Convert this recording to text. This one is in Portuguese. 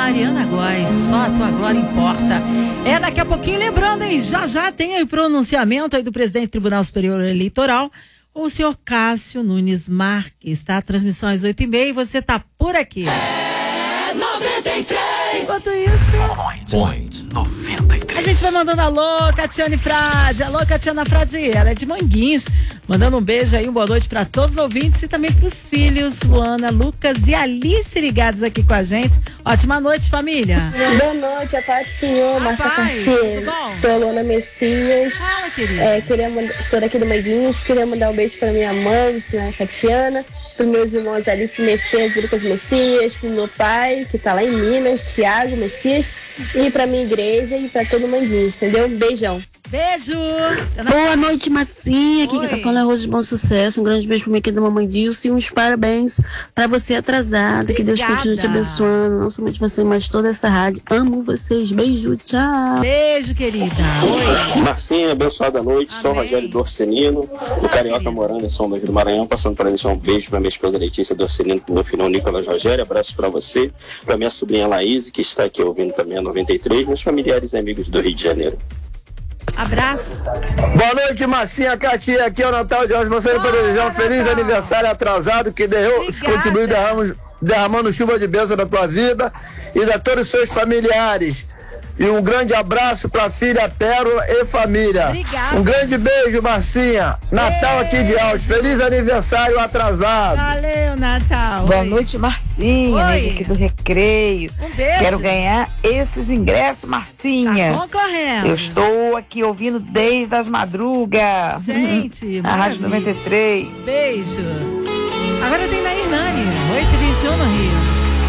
Mariana Góes, só a tua glória importa. Daqui a pouquinho, lembrando, hein, já tem o pronunciamento aí do presidente do Tribunal Superior Eleitoral, o senhor Cássio Nunes Marques, tá? A transmissão às 8h30 e você tá por aqui. 93. Enquanto isso, Point 93. a gente vai mandando alô, Catiane Frade. Alô, Catiana Frade, ela é de Manguins. Mandando um beijo aí, uma boa noite para todos os ouvintes e também para os filhos, Luana, Lucas e Alice ligados aqui com a gente. Ótima noite, família. Boa noite, a paz do Senhor, Márcia Cartier. Sou Luana Messias. Fala, querida. Sou daqui do Manguins, queria mandar um beijo para minha mãe, né, Catiana, para meus irmãos Alice Messias e Lucas Messias, para meu pai, que tá lá em Minas, Tiago Messias, e para minha igreja e para todo Manguins, entendeu? Beijão. Beijo! Boa noite, Massinha. Aqui que tá falando é Rosa de Bom Sucesso. Um grande beijo pra minha querida mamãe Dilce e uns parabéns pra você atrasada. Que Deus continue te abençoando. Não somente você, mas toda essa rádio. Amo vocês. Beijo, tchau. Beijo, querida. Oi. Marcinha, abençoada noite. Sou Rogério Dorcenino, do Carioca, morando em São Luís do Maranhão. Passando para deixar um beijo pra minha esposa Letícia Dorcenino, pro meu filho Nicolas Rogério. Abraços pra você, pra minha sobrinha Laís, que está aqui ouvindo também a 93. Meus familiares e amigos do Rio de Janeiro. Abraço. Boa noite, Marcinha Catia. Aqui é o Natal de Osmo. Você para desejar um feliz aniversário atrasado. Que Deus continue derramando chuva de bênção na tua vida e da todos os seus familiares. E um grande abraço para a filha Pérola e família. Obrigada. Um grande beijo, Marcinha. Natal aqui de Alves. Feliz aniversário atrasado. Valeu, Natal. Boa Oi. noite, Marcinha, né, aqui do Recreio. Um beijo. Quero ganhar esses ingressos, Marcinha. Tá concorrendo. Eu estou aqui ouvindo desde as madrugas. Gente, a Rádio maravilha. 93. Beijo. Agora tem na Hernani, 8h21 no Rio.